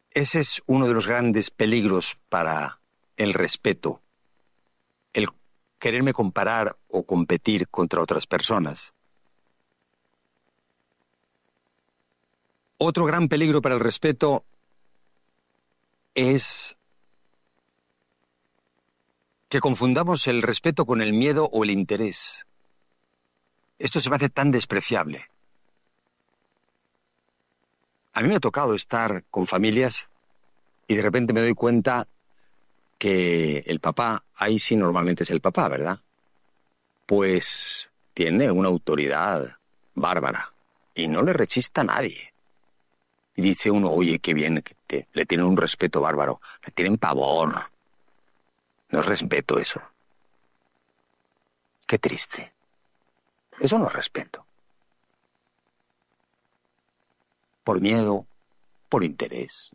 Ese es uno de los grandes peligros para el respeto, el quererme comparar o competir contra otras personas. Otro gran peligro para el respeto es que confundamos el respeto con el miedo o el interés. Esto se me hace tan despreciable. A mí me ha tocado estar con familias y de repente me doy cuenta que el papá, ahí sí normalmente es el papá, ¿verdad? Pues tiene una autoridad bárbara y no le rechista a nadie. Y dice uno, oye, qué bien, que le tienen un respeto bárbaro, le tienen pavor. No es respeto eso. Qué triste. Eso no es respeto. Por miedo, por interés.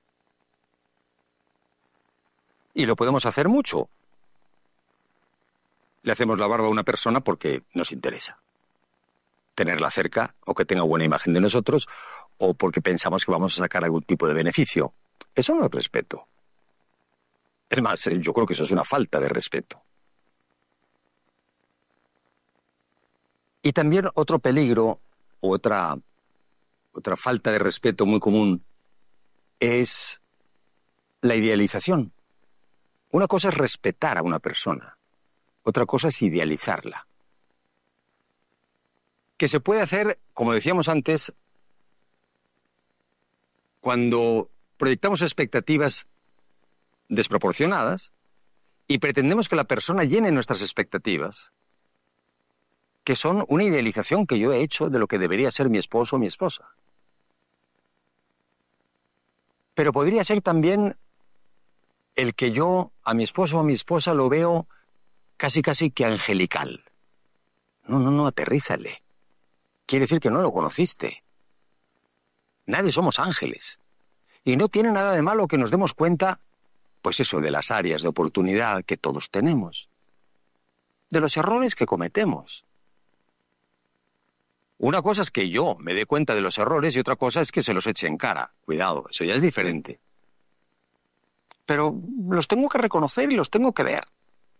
Y lo podemos hacer mucho. Le hacemos la barba a una persona porque nos interesa. Tenerla cerca o que tenga buena imagen de nosotros o porque pensamos que vamos a sacar algún tipo de beneficio. Eso no es respeto. Es más, yo creo que eso es una falta de respeto. Y también otro peligro, o otra falta de respeto muy común, es la idealización. Una cosa es respetar a una persona, otra cosa es idealizarla. Que se puede hacer, como decíamos antes, cuando proyectamos expectativas desproporcionadas y pretendemos que la persona llene nuestras expectativas, que son una idealización que yo he hecho de lo que debería ser mi esposo o mi esposa. Pero podría ser también el que yo a mi esposo o a mi esposa lo veo casi que angelical. No, aterrízale. Quiere decir que no lo conociste. Nadie somos ángeles. Y no tiene nada de malo que nos demos cuenta, pues eso, de las áreas de oportunidad que todos tenemos. De los errores que cometemos. Una cosa es que yo me dé cuenta de los errores y otra cosa es que se los eche en cara. Cuidado, eso ya es diferente. Pero los tengo que reconocer y los tengo que ver.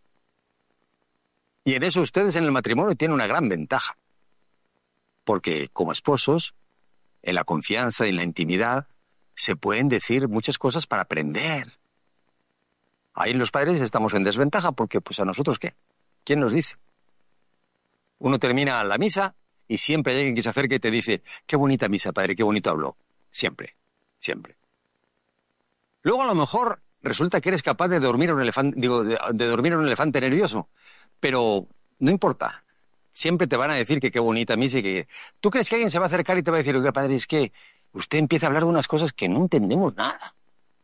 Y en eso ustedes en el matrimonio tienen una gran ventaja. Porque como esposos, en la confianza y en la intimidad, se pueden decir muchas cosas para aprender. Ahí los padres estamos en desventaja porque, pues, ¿a nosotros qué? ¿Quién nos dice? Uno termina la misa y siempre hay alguien que se acerca y te dice, qué bonita misa, padre, qué bonito habló. Siempre, siempre. Luego a lo mejor resulta que eres capaz de dormir a un elefante, de dormir a un elefante nervioso, pero no importa. Siempre te van a decir que qué bonita misa y que... ¿Tú crees que alguien se va a acercar y te va a decir, oiga, padre, es que usted empieza a hablar de unas cosas que no entendemos nada?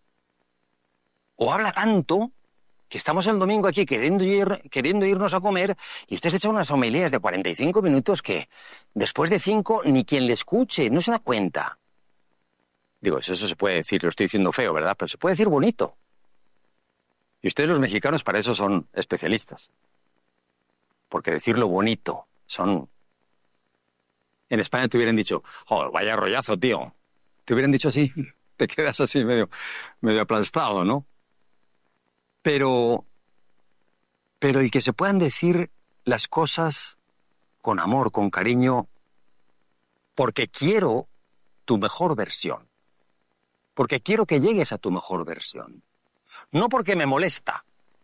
O habla tanto que estamos el domingo aquí queriendo irnos a comer y usted se echa unas homilías de 45 minutos que después de 5 ni quien le escuche, no se da cuenta. Digo, eso se puede decir, lo estoy diciendo feo, ¿verdad? Pero se puede decir bonito. Y ustedes los mexicanos para eso son especialistas. Porque decirlo bonito son... En España te hubieran dicho, oh, vaya rollazo, tío. Te hubieran dicho así, te quedas así medio aplastado, ¿no? Pero el que se puedan decir las cosas con amor, con cariño, porque quiero tu mejor versión. Porque quiero que llegues a tu mejor versión. No porque me molesta.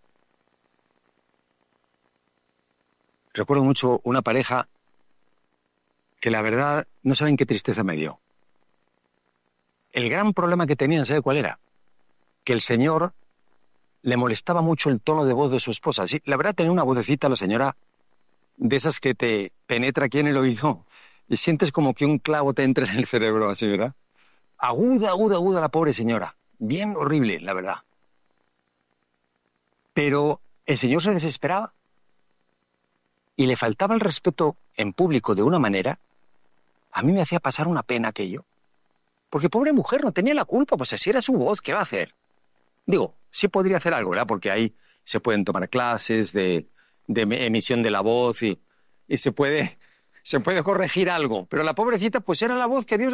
Recuerdo mucho una pareja que la verdad no saben qué tristeza me dio. El gran problema que tenían, ¿sabe cuál era? Que el señor le molestaba mucho el tono de voz de su esposa. Sí, la verdad tenía una vocecita la señora de esas que te penetra aquí en el oído y sientes como que un clavo te entra en el cerebro, así, ¿verdad? Aguda la pobre señora. Bien horrible, la verdad. Pero el señor se desesperaba y le faltaba el respeto en público de una manera, a mí me hacía pasar una pena aquello. Porque pobre mujer no tenía la culpa, pues así era su voz, ¿qué va a hacer? Digo, sí podría hacer algo, ¿verdad? Porque ahí se pueden tomar clases de emisión de la voz y se puede corregir algo. Pero la pobrecita, pues era la voz que Dios